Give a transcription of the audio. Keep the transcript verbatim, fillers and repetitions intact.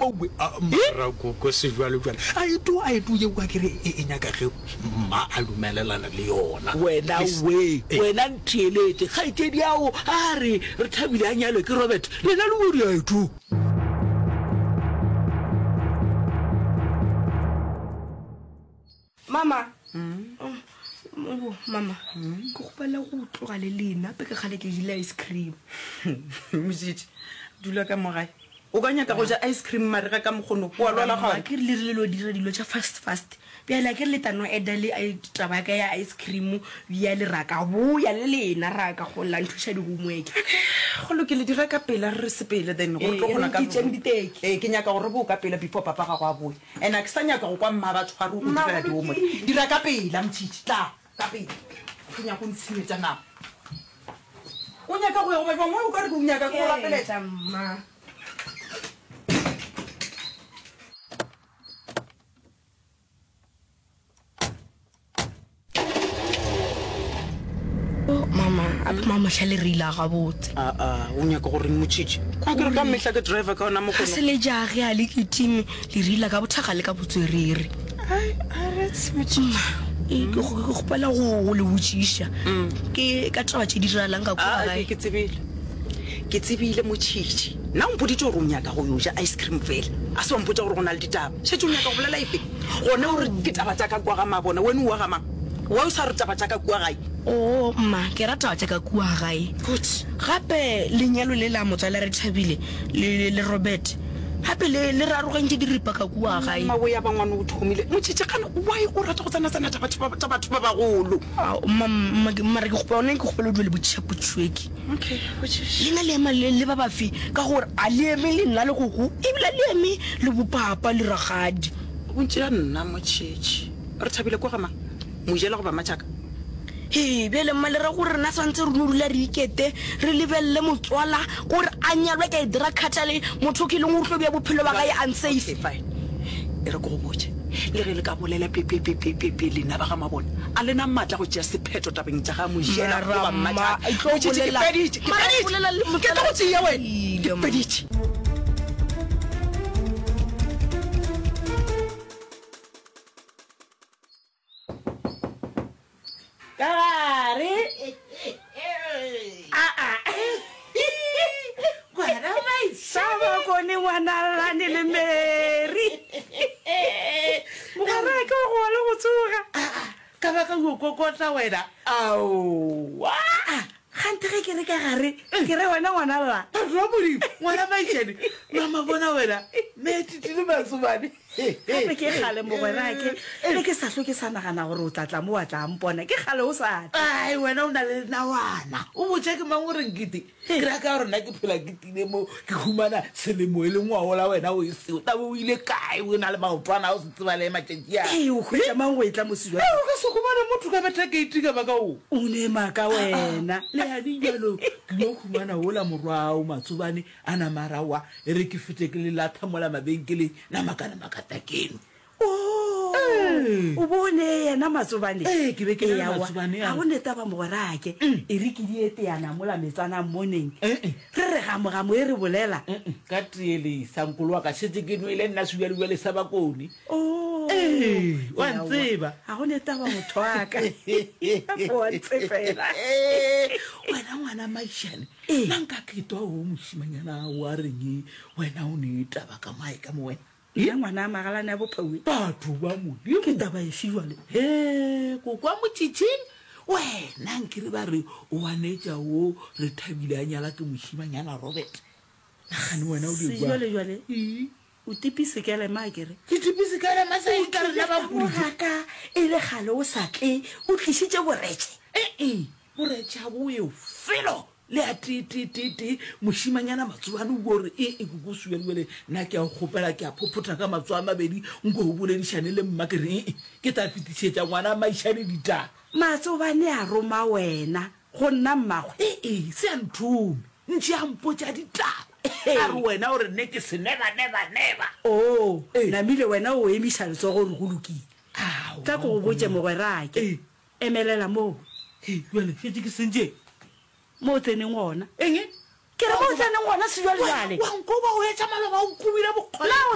we mara go go se jwale jwale ai to ai to ye kwa kere e nyaka ge ma a lumelelana le yona wena we wena ntielete ga itedi yao a re re thabile a nyalo ke Robert le na le mo di ai to mama mm oh mama go gopela go tloga le lena pe ke gale ke dile ice cream mositse dula ka mogae o ka nyaka go ja ice cream marega ka mogono wa lwala ga ke le le lo dira dilo tša fast fast bia la ke le tano edale a tabaka ya ice cream bia le raka bo ya le lena raka go la nthusha di homework go lo ke le dira ka pela re se pele then go tlo gona ka eh ke nyaka gore bo ka pela before papa ga go a boe ena ke sa nyaka go kwa mma ba tshware go dira di homework dira ka pela mtshitshi tla ka pela ke nyaka go ntshimetsa na o nyaka go ya go ba ngwe o ka re go nyaka go rapeletsa mma mama apa mama shale rila ga botse a a o nyaka gore motshitshi ka ke re ka mehla ke driver ka ona mo go se le jage a le ke team le rila ka bothaga le ka botswerere ai a re tshitshi e go go pala go le butshisha ke ka taba tse di ralang ka kwa ga ke tsebile ke tsebile motshitshi na o mpoditse gore o nyaka go yo ja ice cream fela a se mpotsa gore go na le ditaba se tšo nyaka go bolela ife gone gore ke taba tsa ka kwa ga mabona wena o ga mang wa o sa re taba tsa ka kwa gae oh ma ke rata tsa ka kwa gae good gape lenyalo le la motswala re thabile le le Robert hape le le rarogantse di ripa ka kwa gae ma bo ya bangwana o thomile motshitshi kana why o rata go tsana tsana taba tsa batho ba bagolo ma ma re go bona ke go pelo dile botšhapotšweki okay le na le ma le ba ba fi ka gore a le eme le nna le go go e bila le eme le bopapa le ragadi o ntse nna motshitshi re thabile go ga ma mojela go ba matšaka he bele male ra gore rena tsantse re nurula re ikete re lebelle motswala gore a nyalwa ka dira khatale motho ke leng go tlo bya bophelo ba gae unsafe fine e re go go botse le re le ka bolela pepe pepe pepe le na ba ga mabona a lena matla go tšea sephetho tabeng tša ga mojela go ba matšaka e tlo bolela ke bolela le motswala go tšea wena ke peditše Kare a a Gwana mai sama kone wana lane le Mary Mugara ka go le go tsuga ka ba ka go kokota wena au wa gante ge ke re ka gare ke re wena ngwana la ra bodi ngwana mai tšene mama bona wena me titile masubane gape ke gale mo bona ke le ke sa hloke sana gana gore o tlatla mo wa tla mpona ke gale o sa ai wena o na le nawana o botse ke mang gore ngiti ke ra ka gore na ke phela ke tile mo ke humana selemo e le ngwao la wena o se o tabo o ile kae o na le maotwana o se tseba le matšatši ya e o khwetša mang o etla mosilo o ka se humana motho ka beta ke itika ba ka o o ne maka wena le ya dijalo ke yo humana o la morwao matsobane ana marawa e re ke fete ke le latha mola mabenkele na makana makata keno oh o bone yena matsobane eh ke be ke ya matsobane a bone taba mogorake e re ke diete yana mola metsana morning re re ga mo ga mo e re bolela ka tiele sankolo wa ka shetse ke no ile nna suya le le sabakoni oh eh wa ntseba a gone taba motho wa ka wa tsefela wena ngwana maishane nka ke to o moshimanyana wa reng wena o ne taba ka mai ka mo wena ya ngwana magala na bophawi batho ba mo di ke taba e fiwa le he go kwa motšhitšhing wena nkere ba re o wanetša o re thabile a nyala ke moshimanyana Robert nagane wena o di bua jwale jwale o tipise ke le makere ke tipise ke le masai ka re ba bua ka e le gale o sa tle o tlisitse boretse eh eh boretse a bo yo felo le a ti ti ti ti moshimanyana matsobane o gore e e go suwe le nna ke a gopela ke a phopotha ka matso a mabedi nko o boledišane le mma ke re ke ta fetišetša ngwana maishane dita matsobane a roma wena go nna mmagwe e e se a nthume ntše a mpotša ditaba a re wena o re nne ke se neba neba neba o namile wena o emiša letsogo gore go lokile ka ko go botse mogwerake emelela moo jale fetse ke sentše mo tseneng gona eng ke re mo tseneng gona se jwale jale wa nko ba o etša maloba o nkobile bokgole